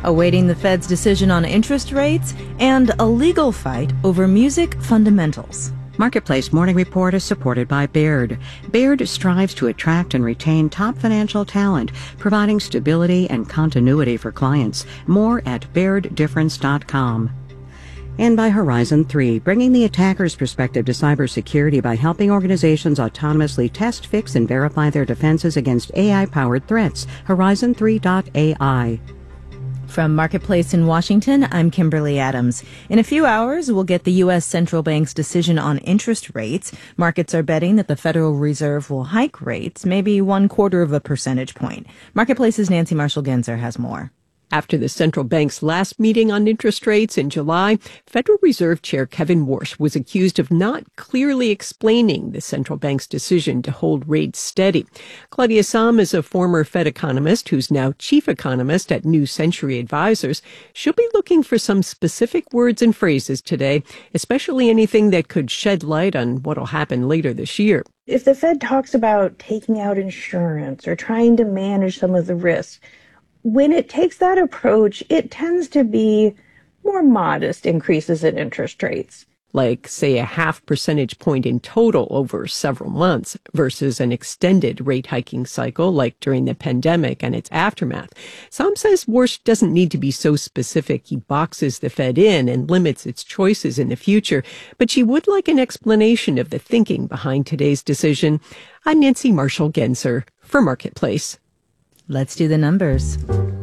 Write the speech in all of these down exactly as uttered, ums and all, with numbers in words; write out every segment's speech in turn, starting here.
awaiting the Fed's decision on interest rates, and a legal fight over music fundamentals. Marketplace Morning Report is supported by Baird. Baird strives to attract and retain top financial talent, providing stability and continuity for clients. More at baird difference dot com. And by Horizon three, bringing the attacker's perspective to cybersecurity by helping organizations autonomously test, fix, and verify their defenses against A I-powered threats. horizon three dot A I. From Marketplace in Washington, I'm Kimberly Adams. In a few hours, we'll get the U S Central Bank's decision on interest rates. Markets are betting that the Federal Reserve will hike rates, maybe one quarter of a percentage point. Marketplace's Nancy Marshall-Genzer has more. After the central bank's last meeting on interest rates in July, Federal Reserve Chair Kevin Warsh was accused of not clearly explaining the central bank's decision to hold rates steady. Claudia Sahm is a former Fed economist who's now chief economist at New Century Advisors. She'll be looking for some specific words and phrases today, especially anything that could shed light on what'll happen later this year. If the Fed talks about taking out insurance or trying to manage some of the risks, when it takes that approach, it tends to be more modest increases in interest rates. Like, say, a half percentage point in total over several months versus an extended rate hiking cycle like during the pandemic and its aftermath. Sahm says Warsh doesn't need to be so specific he boxes the Fed in and limits its choices in the future, but she would like an explanation of the thinking behind today's decision. I'm Nancy Marshall-Genzer for Marketplace. Let's do the numbers.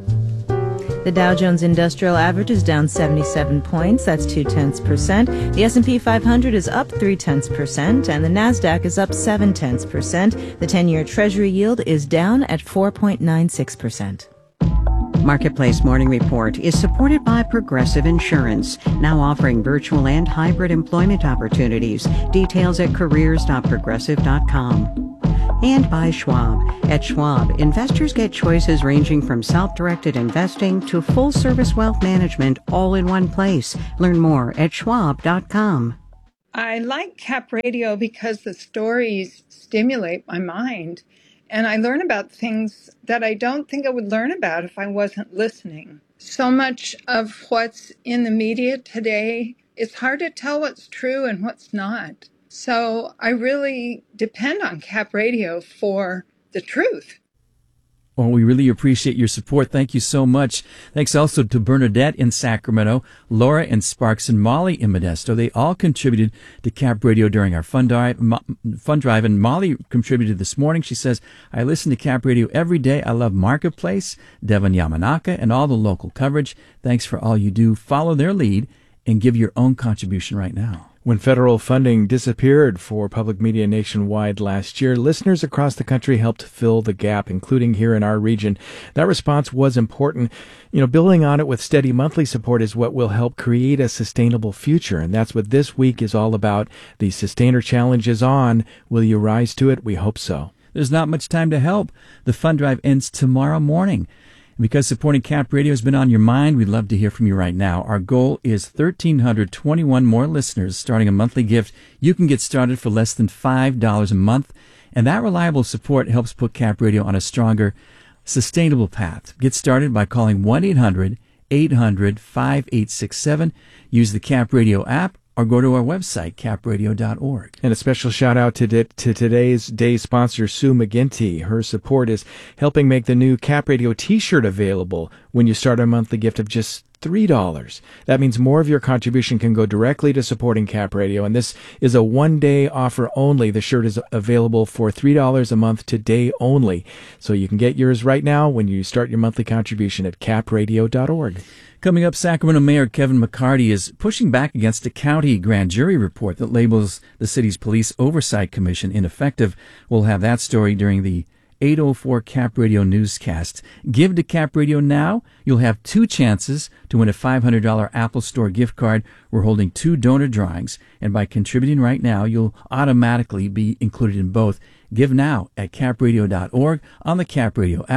The Dow Jones Industrial Average is down seventy-seven points. That's two-tenths percent. The S and P five hundred is up three-tenths percent, and the Nasdaq is up seven-tenths percent. The ten-year Treasury yield is down at four point nine six percent. Marketplace Morning Report is supported by Progressive Insurance, now offering virtual and hybrid employment opportunities. Details at careers dot progressive dot com. And by Schwab. At Schwab, investors get choices ranging from self-directed investing to full-service wealth management all in one place. Learn more at schwab dot com. I like Cap Radio because the stories stimulate my mind, and I learn about things that I don't think I would learn about if I wasn't listening. So much of what's in the media today, it's hard to tell what's true and what's not. So I really depend on Cap Radio for the truth. Well, we really appreciate your support. Thank you so much. Thanks also to Bernadette in Sacramento, Laura in Sparks, and Molly in Modesto. They all contributed to Cap Radio during our fund drive, fund drive. And Molly contributed this morning. She says, I listen to Cap Radio every day. I love Marketplace, Devon Yamanaka, and all the local coverage. Thanks for all you do. Follow their lead and give your own contribution right now. When federal funding disappeared for public media nationwide last year, listeners across the country helped fill the gap, including here in our region. That response was important. You know, building on it with steady monthly support is what will help create a sustainable future. And that's what this week is all about. The Sustainer Challenge is on. Will you rise to it? We hope so. There's not much time to help. The fund drive ends tomorrow morning. Because supporting Cap Radio has been on your mind, we'd love to hear from you right now. Our goal is one thousand three hundred twenty-one more listeners starting a monthly gift. You can get started for less than five dollars a month, and that reliable support helps put Cap Radio on a stronger, sustainable path. Get started by calling one eight hundred eight hundred five eight six seven. Use the Cap Radio app or go to our website, cap radio dot org. And a special shout out to, di- to today's day sponsor, Sue McGinty. Her support is helping make the new Cap Radio t-shirt available when you start a monthly gift of just three dollars. That means more of your contribution can go directly to supporting Cap Radio, and this is a one-day offer only. The shirt is available for three dollars a month today only. So you can get yours right now when you start your monthly contribution at cap radio dot org. Coming up, Sacramento Mayor Kevin McCarty is pushing back against a county grand jury report that labels the city's Police Oversight Commission ineffective. We'll have that story during the eight oh four Cap Radio newscast. Give to Cap Radio now. You'll have two chances to win a five hundred dollars Apple Store gift card. We're holding two donor drawings, and by contributing right now, you'll automatically be included in both. Give now at cap radio dot org, on the Cap Radio app,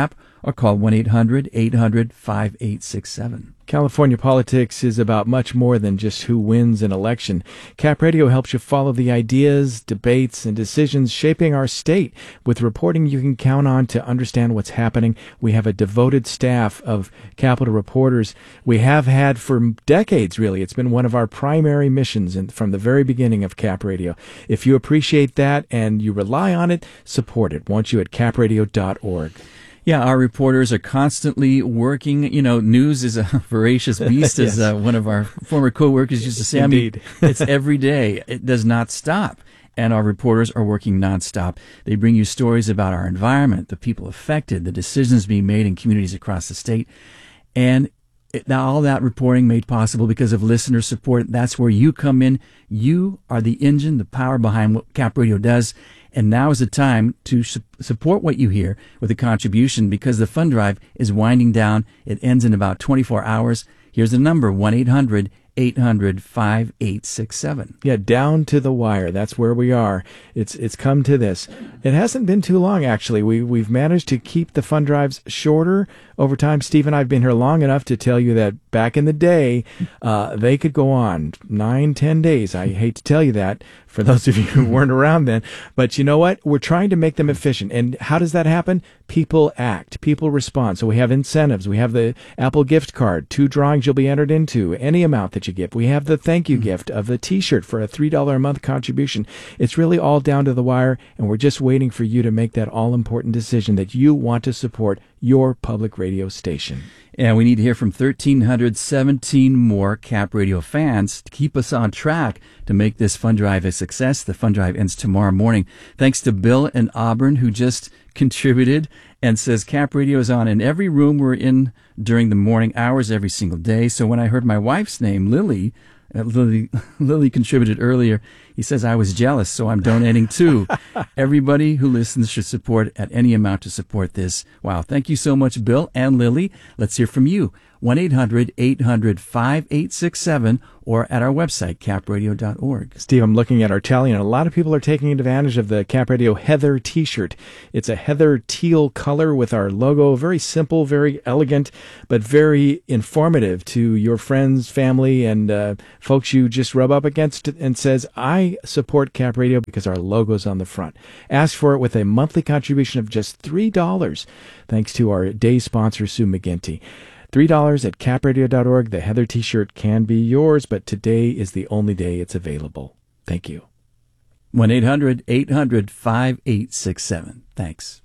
or call one eight hundred eight hundred five eight six seven. California politics is about much more than just who wins an election. Cap Radio helps you follow the ideas, debates, and decisions shaping our state with reporting you can count on to understand what's happening. We have a devoted staff of Capitol reporters we have had for decades, really. It's been one of our primary missions in, from the very beginning of Cap Radio. If you appreciate that and you rely on it, support it, won't you, at cap radio dot org. Yeah, our reporters are constantly working. You know, news is a voracious beast, yes. as uh, one of our former co-workers used to say. Indeed. I mean, it's every day. It does not stop. And our reporters are working nonstop. They bring you stories about our environment, the people affected, the decisions being made in communities across the state. And it, all that reporting made possible because of listener support. That's where you come in. You are the engine, the power behind what Cap Radio does. And now is the time to su- support what you hear with a contribution because the fund drive is winding down. It ends in about twenty-four hours. Here's the number, one eight hundred eight hundred five eight six seven. Yeah, down to the wire. That's where we are. It's it's come to this. It hasn't been too long, actually. We, we've managed to keep the fund drives shorter over time. Steve and I have been here long enough to tell you that back in the day, uh, they could go on nine, ten days. I hate to tell you that for those of you who weren't around then. But you know what? We're trying to make them efficient. And how does that happen? People act. People respond. So we have incentives. We have the Apple gift card, two drawings you'll be entered into, any amount that you give. We have the thank you mm-hmm. gift of the T-shirt for a three dollars a month contribution. It's really all down to the wire, and we're just waiting for you to make that all-important decision that you want to support your public radio station. And we need to hear from one thousand three hundred seventeen more Cap Radio fans to keep us on track to make this fund drive a success. The fund drive ends tomorrow morning. Thanks to Bill in Auburn, who just contributed and says Cap Radio is on in every room we're in during the morning hours every single day. So when I heard my wife's name, Lily, uh, Lily, Lily contributed earlier, he says, I was jealous, so I'm donating too. Everybody who listens should support at any amount to support this. Wow. Thank you so much, Bill and Lily. Let's hear from you. one eight hundred eight hundred five eight six seven or at our website, cap radio dot org. Steve, I'm looking at our tally, and a lot of people are taking advantage of the Cap Radio Heather T-shirt. It's a heather teal color with our logo. Very simple, very elegant, but very informative to your friends, family, and uh, folks you just rub up against and says, I support Cap Radio because our logo's on the front. Ask for it with a monthly contribution of just three dollars, thanks to our day sponsor, Sue McGinty. three dollars at cap radio dot org. The Heather T-shirt can be yours, but today is the only day it's available. Thank you. one eight hundred eight hundred five eight six seven. Thanks.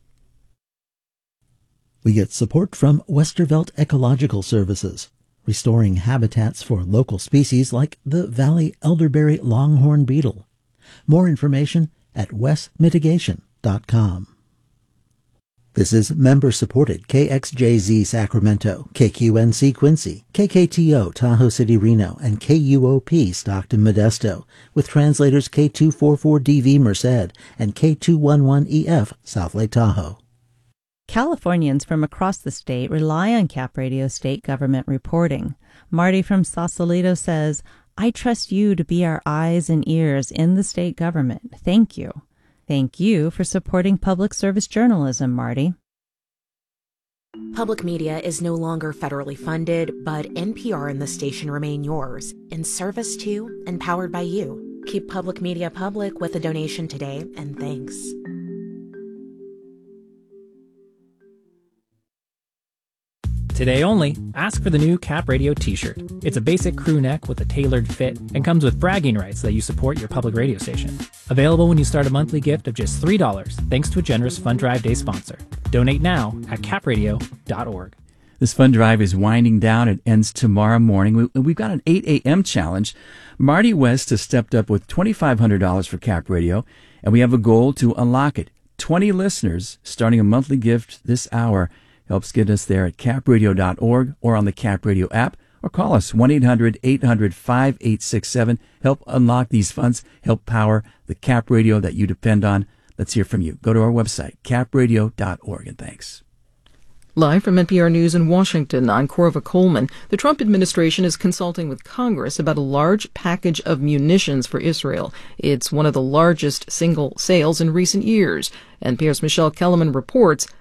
We get support from Westervelt Ecological Services, restoring habitats for local species like the Valley Elderberry Longhorn Beetle. More information at wes mitigation dot com. This is member-supported K X J Z Sacramento, K Q N C Quincy, K K T O Tahoe City Reno, and K U O P Stockton Modesto, with translators K two forty-four D V Merced and K two eleven E F South Lake Tahoe. Californians from across the state rely on Cap Radio state government reporting. Marty from Sausalito says, I trust you to be our eyes and ears in the state government. Thank you. Thank you for supporting public service journalism, Marty. Public media is no longer federally funded, but N P R and the station remain yours, in service to and powered by you. Keep public media public with a donation today, and thanks. Today only, ask for the new Cap Radio t-shirt. It's a basic crew neck with a tailored fit and comes with bragging rights that you support your public radio station. Available when you start a monthly gift of just three dollars, thanks to a generous Fund Drive Day sponsor. Donate now at cap radio dot org. This fund drive is winding down. It ends tomorrow morning. We, we've got an eight a.m. challenge. Marty West has stepped up with twenty-five hundred dollars for Cap Radio, and we have a goal to unlock it. twenty listeners starting a monthly gift this hour helps get us there at cap radio dot org or on the Cap Radio app, or call us one eight hundred eight hundred five eight six seven. Help unlock these funds. Help power the Cap Radio that you depend on. Let's hear from you. Go to our website, cap radio dot org, and thanks. Live from N P R News in Washington, I'm Corva Coleman. The Trump administration is consulting with Congress about a large package of munitions for Israel. It's one of the largest single sales in recent years. N P R's Michelle Kellerman reports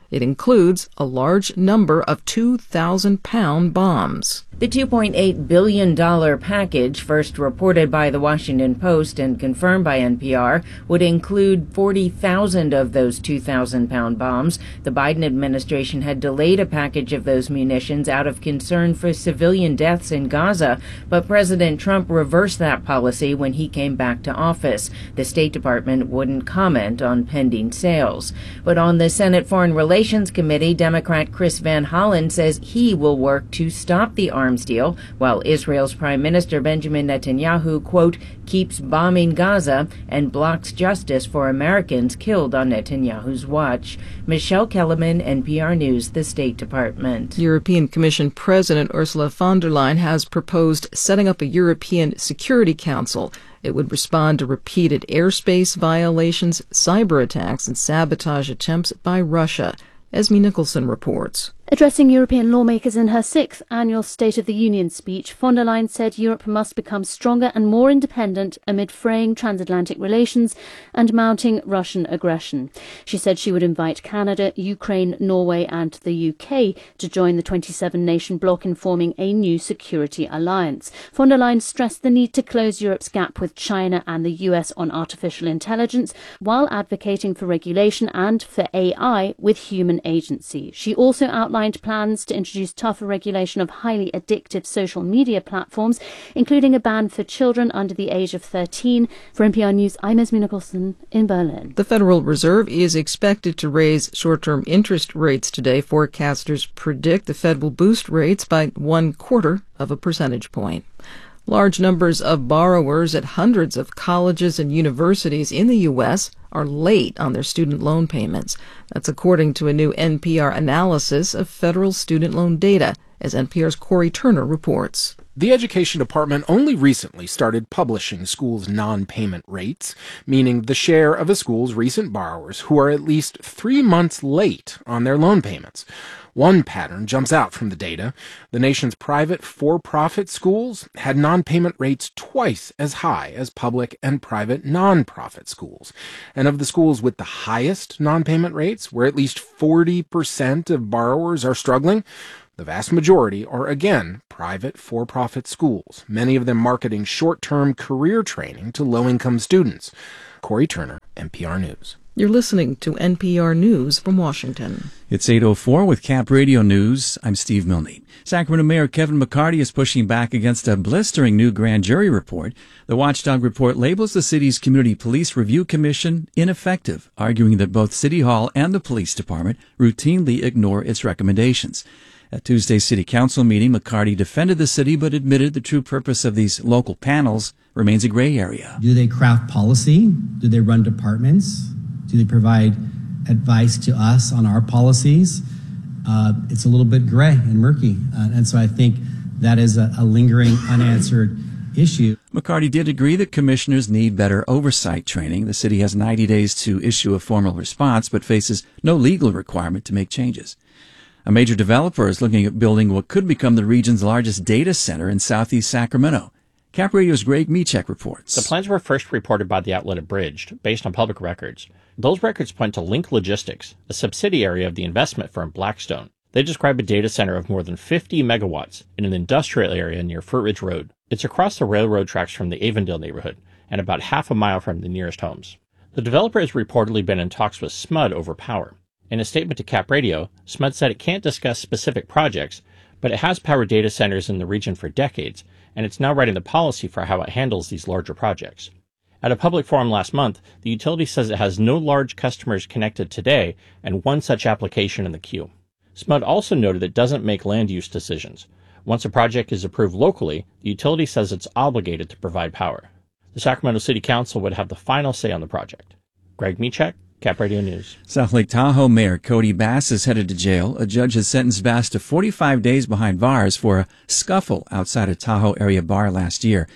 It includes a large number of two thousand pound bombs. The two point eight billion dollars package, first reported by the Washington Post and confirmed by N P R, would include forty thousand of those two thousand pound bombs. The Biden administration had delayed a package of those munitions out of concern for civilian deaths in Gaza, but President Trump reversed that policy when he came back to office. The State Department wouldn't comment on pending sales. But on the Senate Foreign Relations Committee, Democrat Chris Van Hollen says he will work to stop the arms deal, while Israel's Prime Minister Benjamin Netanyahu, quote, keeps bombing Gaza and blocks justice for Americans killed on Netanyahu's watch. Michelle Kellerman, N P R News, the State Department. European Commission President Ursula von der Leyen has proposed setting up a European Security Council. It would respond to repeated airspace violations, cyber attacks, and sabotage attempts by Russia. Esme Nicholson reports. Addressing European lawmakers in her sixth annual State of the Union speech, von der Leyen said Europe must become stronger and more independent amid fraying transatlantic relations and mounting Russian aggression. She said she would invite Canada, Ukraine, Norway and the U K to join the twenty-seven nation bloc in forming a new security alliance. Von der Leyen stressed the need to close Europe's gap with China and the U S on artificial intelligence, while advocating for regulation and for A I with human agency. She also outlined plans to introduce tougher regulation of highly addictive social media platforms, including a ban for children under the age of thirteen. For N P R News, I'm Esme Nicholson in Berlin. The Federal Reserve is expected to raise short-term interest rates today. Forecasters predict the Fed will boost rates by one quarter of a percentage point. Large numbers of borrowers at hundreds of colleges and universities in the U S are late on their student loan payments. That's according to a new N P R analysis of federal student loan data, as N P R's Corey Turner reports. The Education Department only recently started publishing schools' non-payment rates, meaning the share of a school's recent borrowers who are at least three months late on their loan payments. One pattern jumps out from the data. The nation's private for-profit schools had non-payment rates twice as high as public and private non-profit schools. And of the schools with the highest non-payment rates, where at least forty percent of borrowers are struggling, the vast majority are, again, private for-profit schools, many of them marketing short-term career training to low-income students. Corey Turner, N P R News. You're listening to N P R News from Washington. It's eight oh four with Cap Radio News. I'm Steve Milne. Sacramento Mayor Kevin McCarty is pushing back against a blistering new grand jury report. The Watchdog report labels the city's Community Police Review Commission ineffective, arguing that both City Hall and the police department routinely ignore its recommendations. At Tuesday's City Council meeting, McCarty defended the city but admitted the true purpose of these local panels remains a gray area. Do they craft policy? Do they run departments? Do they provide advice to us on our policies? Uh, it's a little bit gray and murky. Uh, and so I think that is a, a lingering unanswered issue. McCarty did agree that commissioners need better oversight training. The city has ninety days to issue a formal response, but faces no legal requirement to make changes. A major developer is looking at building what could become the region's largest data center in southeast Sacramento. Cap Radio's Greg Michek reports. The plans were first reported by the outlet Abridged, based on public records. Those records point to Link Logistics, a subsidiary of the investment firm Blackstone. They describe a data center of more than fifty megawatts in an industrial area near Fruit Ridge Road. It's across the railroad tracks from the Avondale neighborhood and about half a mile from the nearest homes. The developer has reportedly been in talks with S M U D over power. In a statement to Cap Radio, S M U D said it can't discuss specific projects, but it has powered data centers in the region for decades, and it's now writing the policy for how it handles these larger projects. At a public forum last month, the utility says it has no large customers connected today and one such application in the queue. S M U D also noted it doesn't make land use decisions. Once a project is approved locally, the utility says it's obligated to provide power. The Sacramento City Council would have the final say on the project. Greg Michek, Cap Radio News. South Lake Tahoe Mayor Cody Bass is headed to jail. A judge has sentenced Bass to forty-five days behind bars for a scuffle outside a Tahoe area bar last year.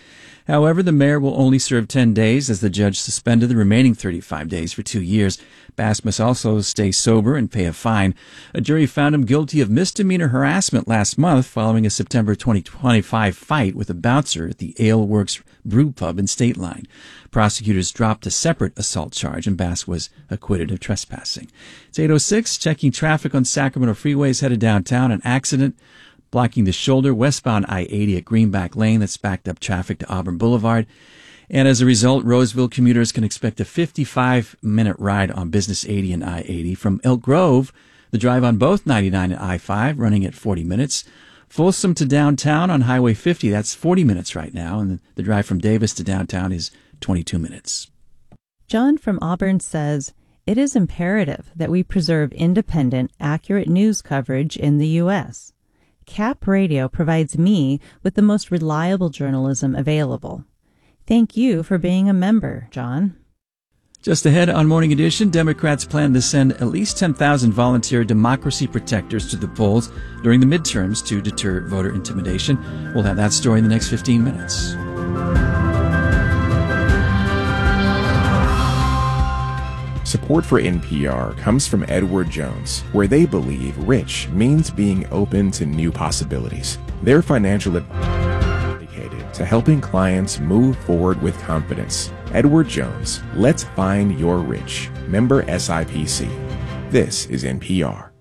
However, the mayor will only serve ten days as the judge suspended the remaining thirty-five days for two years. Bass must also stay sober and pay a fine. A jury found him guilty of misdemeanor harassment last month following a September twenty twenty-five fight with a bouncer at the Ale Works Brew Pub in State Line. Prosecutors dropped a separate assault charge, and Bass was acquitted of trespassing. It's eight oh six, checking traffic on Sacramento freeways headed downtown. An accident blocking the shoulder westbound I eighty at Greenback Lane that's backed up traffic to Auburn Boulevard. And as a result, Roseville commuters can expect a fifty-five minute ride on Business eighty and I eighty. From Elk Grove, the drive on both ninety-nine and I five running at forty minutes. Folsom to downtown on Highway fifty, that's forty minutes right now. And the drive from Davis to downtown is twenty-two minutes. John from Auburn says, it is imperative that we preserve independent, accurate news coverage in the U S Cap Radio provides me with the most reliable journalism available. Thank you for being a member, John. Just ahead on Morning Edition, Democrats plan to send at least ten thousand volunteer democracy protectors to the polls during the midterms to deter voter intimidation. We'll have that story in the next fifteen minutes. Support for N P R comes from Edward Jones, where they believe rich means being open to new possibilities. Their financial advisor is dedicated to helping clients move forward with confidence. Edward Jones, let's find your rich. Member S I P C. This is N P R.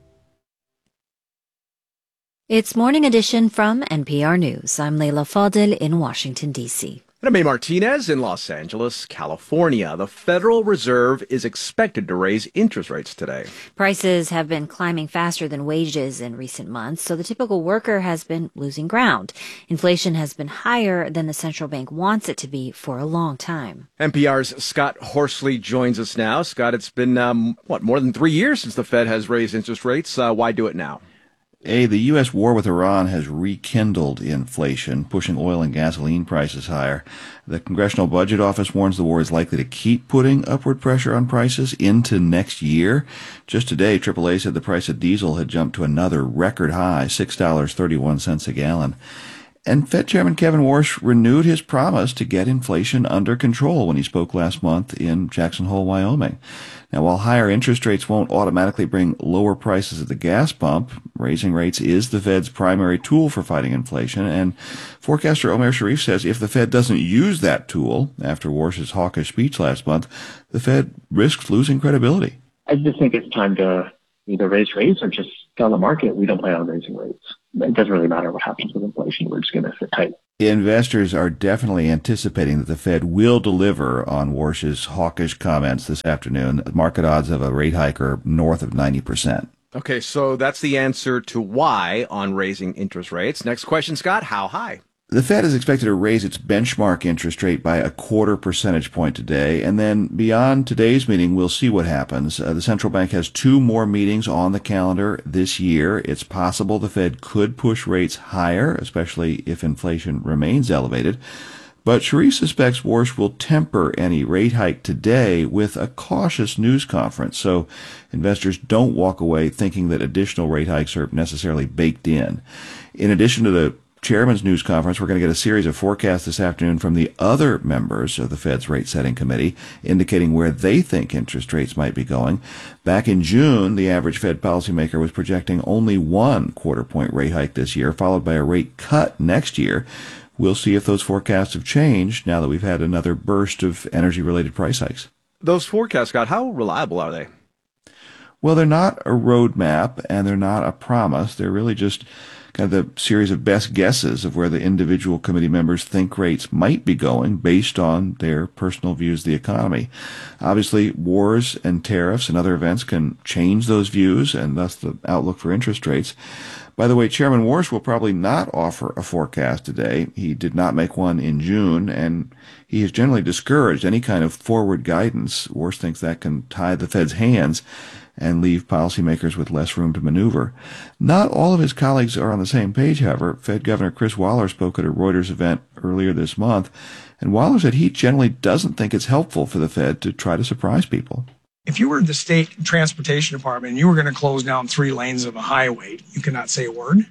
It's Morning Edition from N P R News. I'm Leila Fadel in Washington, D C And I'm May Martinez in Los Angeles, California. The Federal Reserve is expected to raise interest rates today. Prices have been climbing faster than wages in recent months, so the typical worker has been losing ground. Inflation has been higher than the central bank wants it to be for a long time. N P R's Scott Horsley joins us now. Scott, it's been, um, what, more than three years since the Fed has raised interest rates. Uh, why do it now? A, the U S war with Iran has rekindled inflation, pushing oil and gasoline prices higher. The Congressional Budget Office warns the war is likely to keep putting upward pressure on prices into next year. Just today, triple A said the price of diesel had jumped to another record high, six dollars and thirty-one cents a gallon. And Fed Chairman Kevin Warsh renewed his promise to get inflation under control when he spoke last month in Jackson Hole, Wyoming. Now, while higher interest rates won't automatically bring lower prices at the gas pump, raising rates is the Fed's primary tool for fighting inflation. And forecaster Omer Sharif says if the Fed doesn't use that tool after Warsh's hawkish speech last month, the Fed risks losing credibility. I just think it's time to either raise rates or just tell the market we don't plan on raising rates. It doesn't really matter what happens with inflation. We're just going to sit tight. Investors are definitely anticipating that the Fed will deliver on Warsh's hawkish comments this afternoon. Market odds of a rate hike are north of ninety percent. Okay, so that's the answer to why on raising interest rates. Next question, Scott, how high? The Fed is expected to raise its benchmark interest rate by a quarter percentage point today, and then beyond today's meeting, we'll see what happens. Uh, the central bank has two more meetings on the calendar this year. It's possible the Fed could push rates higher, especially if inflation remains elevated. But Sharif suspects Warsh will temper any rate hike today with a cautious news conference, so investors don't walk away thinking that additional rate hikes are necessarily baked in. In addition to the Chairman's news conference, we're going to get a series of forecasts this afternoon from the other members of the Fed's rate-setting committee, indicating where they think interest rates might be going. Back in June, the average Fed policymaker was projecting only one quarter-point rate hike this year, followed by a rate cut next year. We'll see if those forecasts have changed now that we've had another burst of energy-related price hikes. Those forecasts, Scott, how reliable are they? Well, they're not a roadmap, and they're not a promise. They're really just kind of the series of best guesses of where the individual committee members think rates might be going based on their personal views of the economy. Obviously, wars and tariffs and other events can change those views and thus the outlook for interest rates. By the way, Chairman Warsh will probably not offer a forecast today. He did not make one in June, and he has generally discouraged any kind of forward guidance. Warsh thinks that can tie the Fed's hands and leave policymakers with less room to maneuver. Not all of his colleagues are on the same page, however. Fed Governor Chris Waller spoke at a Reuters event earlier this month, and Waller said he generally doesn't think it's helpful for the Fed to try to surprise people. If you were the state transportation department and you were going to close down three lanes of a highway, you cannot say a word.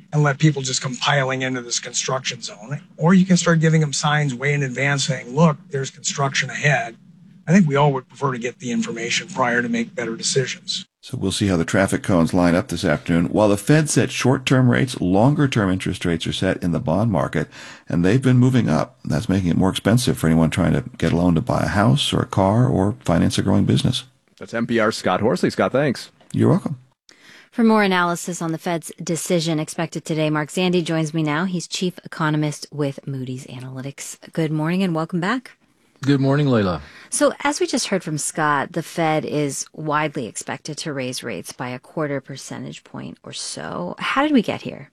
and let people just come piling into this construction zone. Or you can start giving them signs way in advance saying, look, there's construction ahead. I think we all would prefer to get the information prior to make better decisions. So we'll see how the traffic cones line up this afternoon. While the Fed set short-term rates, longer-term interest rates are set in the bond market, and they've been moving up. That's making it more expensive for anyone trying to get a loan to buy a house or a car or finance a growing business. That's N P R's Scott Horsley. Scott, thanks. You're welcome. For more analysis on the Fed's decision expected today, Mark Zandi joins me now. He's chief economist with Moody's Analytics. Good morning and welcome back. Good morning, Layla. So as we just heard from Scott, the Fed is widely expected to raise rates by a quarter percentage point or so. How did we get here?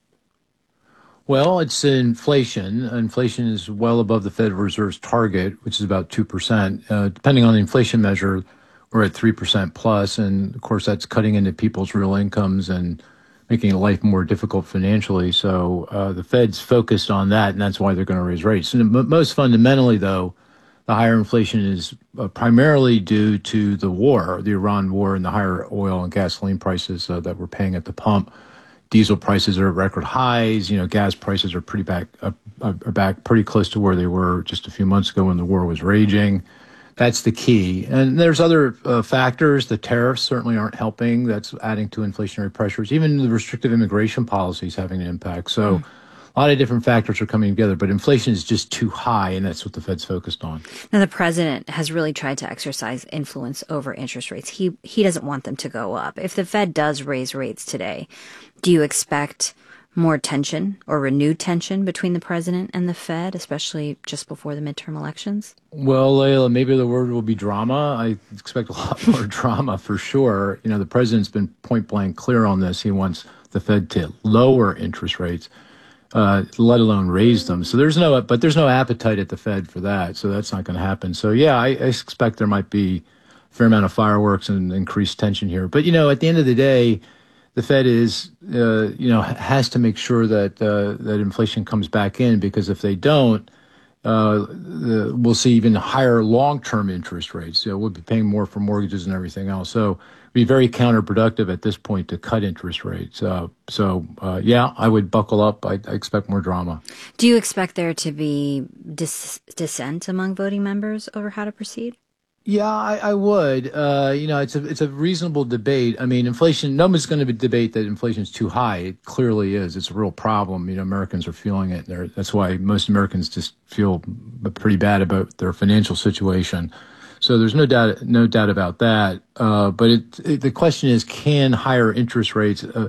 Well, it's inflation. Inflation is well above the Federal Reserve's target, which is about two percent. Uh, depending on the inflation measure, we're at three percent plus. And of course, that's cutting into people's real incomes and making life more difficult financially. So uh, the Fed's focused on that, and that's why they're going to raise rates. And most fundamentally, though, the higher inflation is uh, primarily due to the war, the Iran war, and the higher oil and gasoline prices uh, that we're paying at the pump. Diesel prices are at record highs. You know, gas prices are pretty back uh, are back pretty close to where they were just a few months ago when the war was raging. That's the key. And there's other uh, factors. The tariffs certainly aren't helping. That's adding to inflationary pressures. Even the restrictive immigration policy is having an impact. So. Mm. A lot of different factors are coming together, but inflation is just too high, and that's what the Fed's focused on. Now, the president has really tried to exercise influence over interest rates. He he doesn't want them to go up. If the Fed does raise rates today, do you expect more tension or renewed tension between the president and the Fed, especially just before the midterm elections? Well, Layla, maybe the word will be drama. I expect a lot more drama for sure. You know, the president's been point blank clear on this. He wants the Fed to lower interest rates. Uh, let alone raise them. So there's no, but there's no appetite at the Fed for that. So that's not going to happen. So yeah, I, I expect there might be a fair amount of fireworks and increased tension here. But you know, at the end of the day, the Fed is, uh, you know, has to make sure that uh, that inflation comes back in, because if they don't, uh, the, we'll see even higher long-term interest rates. You know, we'll be paying more for mortgages and everything else. So be very counterproductive at this point to cut interest rates. Uh, so, uh, yeah, I would buckle up. I, I expect more drama. Do you expect there to be dis- dissent among voting members over how to proceed? Yeah, I, I would. Uh, you know, it's a it's a reasonable debate. I mean, inflation, no one's going to debate that inflation is too high. It clearly is. It's a real problem. You know, Americans are feeling it. They're, that's why most Americans just feel pretty bad about their financial situation. So there's no doubt, no doubt about that. Uh, but it, it, the question is, can higher interest rates uh,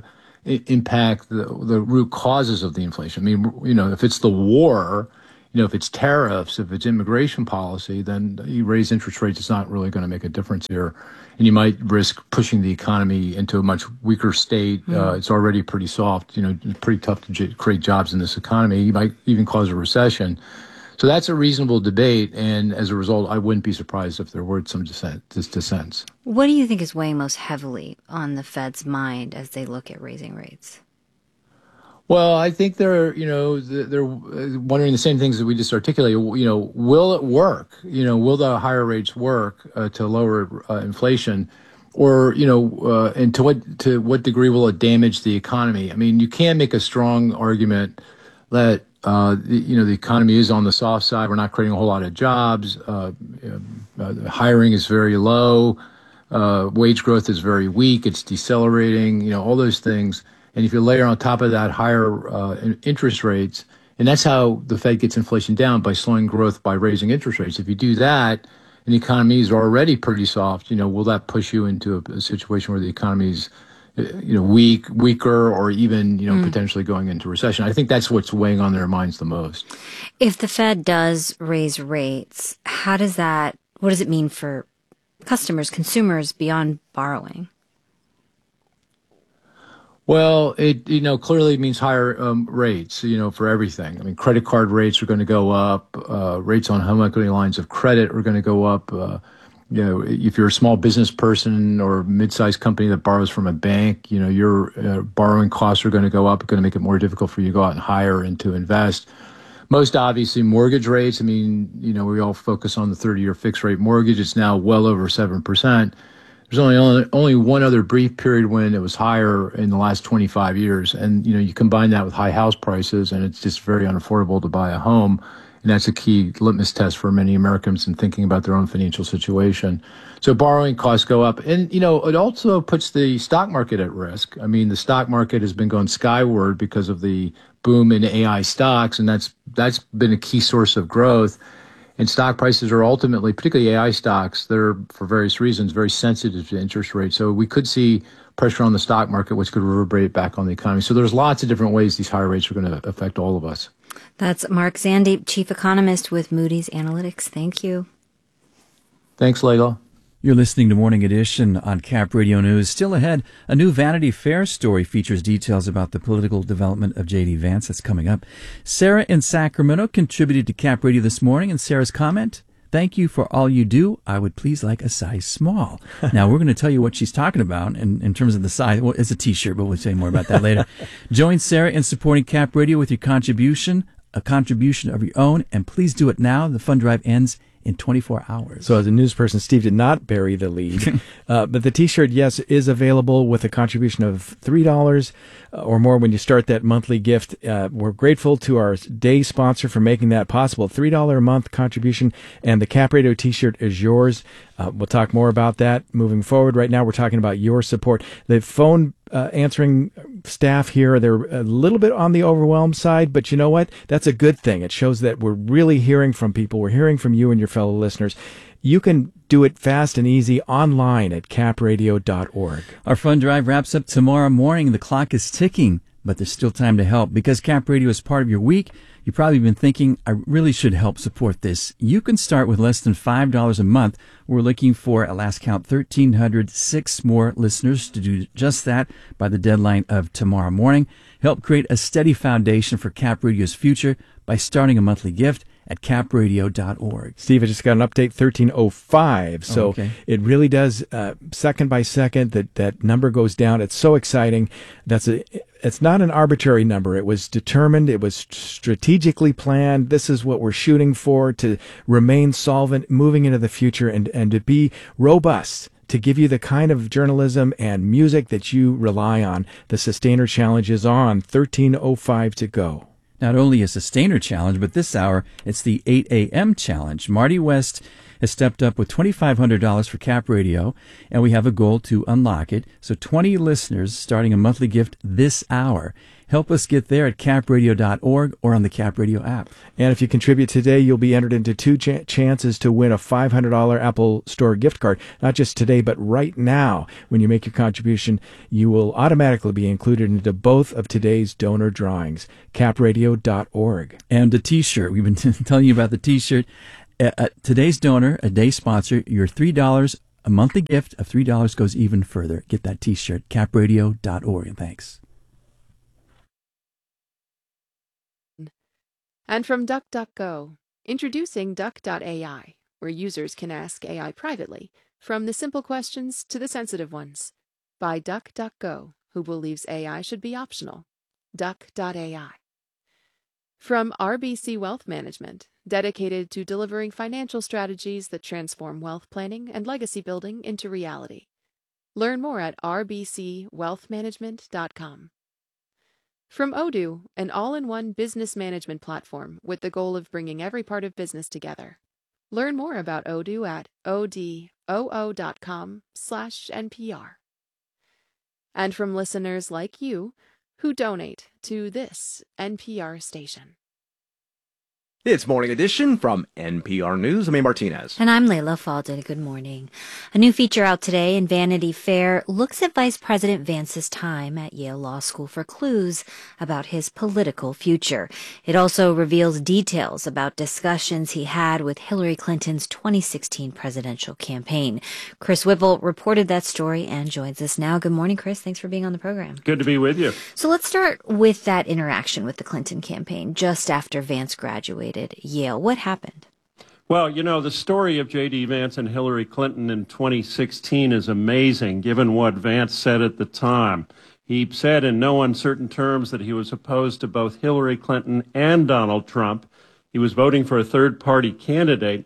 impact the, the root causes of the inflation? I mean, you know, if it's the war, you know, if it's tariffs, if it's immigration policy, then you raise interest rates, it's not really going to make a difference here. And you might risk pushing the economy into a much weaker state. Mm. Uh, it's already pretty soft. You know, it's pretty tough to j- create jobs in this economy. You might even cause a recession. So that's a reasonable debate, and as a result, I wouldn't be surprised if there were some dissent, dissents. What do you think is weighing most heavily on the Fed's mind as they look at raising rates? Well, I think they're, you know, they're wondering the same things that we just articulated. You know, will it work? You know, will the higher rates work uh, to lower uh, inflation? Or, you know, uh, and to what to what degree will it damage the economy? I mean, you can make a strong argument that Uh, the, you know, the economy is on the soft side. We're not creating a whole lot of jobs. Uh, uh, hiring is very low. Uh, wage growth is very weak. It's decelerating, you know, all those things. And if you layer on top of that higher uh, interest rates, and that's how the Fed gets inflation down, by slowing growth by raising interest rates. If you do that, and the economy is already pretty soft, you know, will that push you into a, a situation where the economy is, you know, weak, weaker, or even, you know, mm. potentially going into recession? I think that's what's weighing on their minds the most. If the Fed does raise rates, how does that, what does it mean for customers, consumers beyond borrowing? Well, it, you know, clearly means higher um, rates, you know, for everything. I mean, credit card rates are going to go up. Uh, rates on home equity lines of credit are going to go up. Uh, You know, if you're a small business person or mid-sized company that borrows from a bank, you know, your uh, borrowing costs are going to go up. It's going to make it more difficult for you to go out and hire and to invest. Most obviously, mortgage rates. I mean, you know, we all focus on the thirty-year fixed rate mortgage. It's now well over seven percent. There's only, only only one other brief period when it was higher in the last twenty-five years. And, you know, you combine that with high house prices, and it's just very unaffordable to buy a home. And that's a key litmus test for many Americans in thinking about their own financial situation. So borrowing costs go up. And, you know, it also puts the stock market at risk. I mean, the stock market has been going skyward because of the boom in A I stocks, and that's that's been a key source of growth. And stock prices are ultimately, particularly A I stocks, they're, for various reasons, very sensitive to interest rates. So we could see pressure on the stock market, which could reverberate back on the economy. So there's lots of different ways these higher rates are going to affect all of us. That's Mark Zandi, Chief Economist with Moody's Analytics. Thank you. Thanks, Layla. You're listening to Morning Edition on Cap Radio News. Still ahead, a new Vanity Fair story features details about the political development of J D. Vance. That's coming up. Sarah in Sacramento contributed to Cap Radio this morning, and Sarah's comment, "Thank you for all you do. I would please like a size small." Now, we're going to tell you what she's talking about in, in terms of the size. Well, it's a T-shirt, but we'll say more about that later. Join Sarah in supporting Cap Radio with your contribution, a contribution of your own, and please do it now. The fund drive ends in twenty-four hours. So as a news person, Steve did not bury the lead. uh, but the T-shirt, yes, is available with a contribution of three dollars or more when you start that monthly gift. Uh, we're grateful to our day sponsor for making that possible. three dollars a month contribution, and the Cap Radio T-shirt is yours. Uh, we'll talk more about that moving forward. Right now, we're talking about your support. The phone uh, answering staff here, they're a little bit on the overwhelmed side, but you know what? That's a good thing. It shows that we're really hearing from people. We're hearing from you and your fellow listeners. You can do it fast and easy online at cap radio dot org. Our fund drive wraps up tomorrow morning. The clock is ticking, but there's still time to help. Because Cap Radio is part of your week, you've probably been thinking, I really should help support this. You can start with less than five dollars a month. We're looking for, at last count, one thousand three hundred six more listeners to do just that by the deadline of tomorrow morning. Help create a steady foundation for Cap Radio's future by starting a monthly gift at cap radio dot org. Steve, I just got an update, thirteen oh five. So oh, okay. It really does, uh, second by second, that, that number goes down. It's so exciting. That's a, it's not an arbitrary number. It was determined. It was strategically planned. This is what we're shooting for, to remain solvent, moving into the future, and, and to be robust, to give you the kind of journalism and music that you rely on. The Sustainer Challenge is on. thirteen oh five to go. Not only a Sustainer Challenge, but this hour, it's the eight a.m. Challenge. Marty West has stepped up with twenty-five hundred dollars for Cap Radio, and we have a goal to unlock it. So twenty listeners starting a monthly gift this hour. Help us get there at cap radio dot org or on the Cap Radio app. And if you contribute today, you'll be entered into two ch- chances to win a five hundred dollars Apple Store gift card. Not just today, but right now. When you make your contribution, you will automatically be included into both of today's donor drawings. cap radio dot org. And the T-shirt. We've been t- telling you about the T-shirt. Uh, uh, today's donor, a day sponsor, your three dollars a monthly gift of three dollars goes even further. Get that T-shirt, cap radio dot org. And thanks. And from DuckDuckGo, introducing Duck dot A I, where users can ask A I privately, from the simple questions to the sensitive ones. By DuckDuckGo, who believes A I should be optional. Duck dot A I. From R B C Wealth Management, dedicated to delivering financial strategies that transform wealth planning and legacy building into reality. Learn more at r b c wealth management dot com. From Odoo, an all-in-one business management platform with the goal of bringing every part of business together. Learn more about Odoo at odoo dot com slash N P R. And from listeners like you who donate to this N P R station. It's Morning Edition from N P R News. I'm A. Martinez. And I'm Layla Falden. Good morning. A new feature out today in Vanity Fair looks at Vice President Vance's time at Yale Law School for clues about his political future. It also reveals details about discussions he had with Hillary Clinton's twenty sixteen presidential campaign. Chris Whipple reported that story and joins us now. Good morning, Chris. Thanks for being on the program. Good to be with you. So let's start with that interaction with the Clinton campaign just after Vance graduated Yale. What happened? Well, you know, the story of J D. Vance and Hillary Clinton in twenty sixteen is amazing, given what Vance said at the time. He said in no uncertain terms that he was opposed to both Hillary Clinton and Donald Trump. He was voting for a third-party candidate.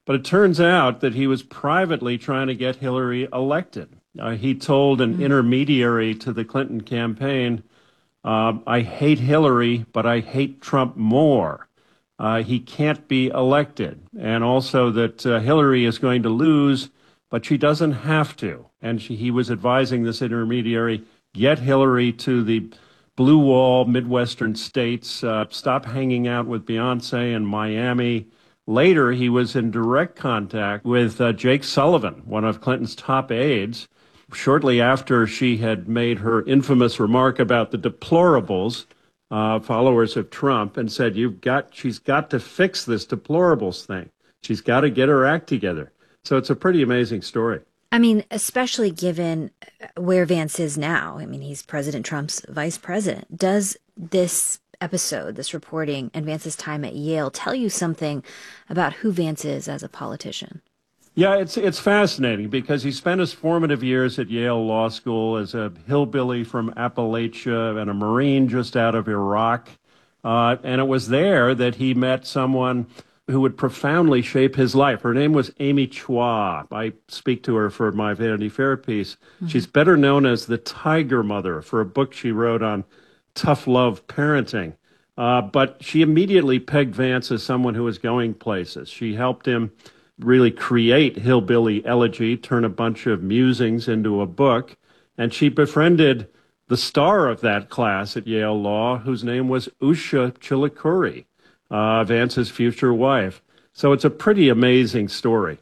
But it turns out that he was privately trying to get Hillary elected. Uh, he told an mm-hmm. intermediary to the Clinton campaign, uh, I hate Hillary, but I hate Trump more. Uh, he can't be elected. And also that uh, Hillary is going to lose, but she doesn't have to. And she, he was advising this intermediary, get Hillary to the blue wall Midwestern states, uh, stop hanging out with Beyonce in Miami. Later, he was in direct contact with uh, Jake Sullivan, one of Clinton's top aides, shortly after she had made her infamous remark about the deplorables, uh, followers of Trump, and said, "You've got, she's got to fix this deplorables thing. She's got to get her act together." So it's a pretty amazing story. I mean, especially given where Vance is now. I mean, he's President Trump's vice president. Does this episode, this reporting, and Vance's time at Yale tell you something about who Vance is as a politician? Yeah, it's it's fascinating because he spent his formative years at Yale Law School as a hillbilly from Appalachia and a Marine just out of Iraq. Uh, and it was there that he met someone who would profoundly shape his life. Her name was Amy Chua. I speak to her for my Vanity Fair piece. Mm-hmm. She's better known as the Tiger Mother for a book she wrote on tough love parenting. Uh, but she immediately pegged Vance as someone who was going places. She helped him really create Hillbilly Elegy, turn a bunch of musings into a book. And she befriended the star of that class at Yale Law, whose name was Usha Chilukuri, uh, Vance's future wife. So it's a pretty amazing story.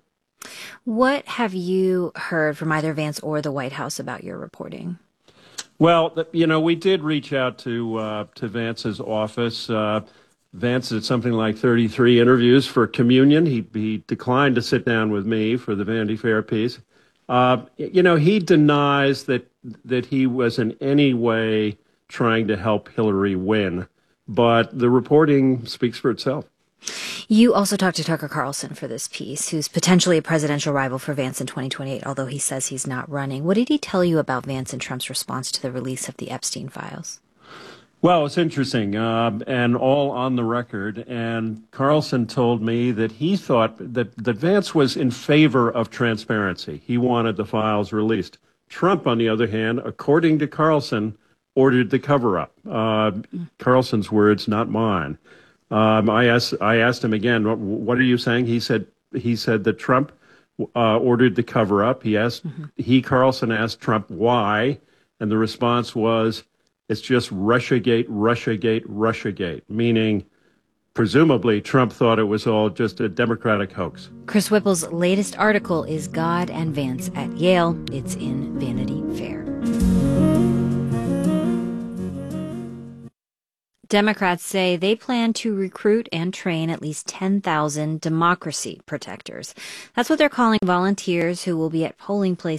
What have you heard from either Vance or the White House about your reporting? Well, you know, we did reach out to uh, to Vance's office. Uh, Vance did something like thirty-three interviews for Communion. He he declined to sit down with me for the Vanity Fair piece. Uh, you know, he denies that that he was in any way trying to help Hillary win, but the reporting speaks for itself. You also talked to Tucker Carlson for this piece, who's potentially a presidential rival for Vance in twenty twenty-eight, although he says he's not running. What did he tell you about Vance and Trump's response to the release of the Epstein files? Well, it's interesting, uh, and all on the record. And Carlson told me that he thought that, that Vance was in favor of transparency. He wanted the files released. Trump, on the other hand, according to Carlson, ordered the cover-up. Uh, Carlson's words, not mine. Um, I asked I asked him again, what, what are you saying? He said he said that Trump uh, ordered the cover-up. He asked mm-hmm. he Carlson asked Trump why, and the response was, it's just Russiagate, Russiagate, Russiagate, meaning presumably Trump thought it was all just a Democratic hoax. Chris Whipple's latest article is God and Vance at Yale. It's in Vanity Fair. Democrats say they plan to recruit and train at least ten thousand democracy protectors. That's what they're calling volunteers who will be at polling places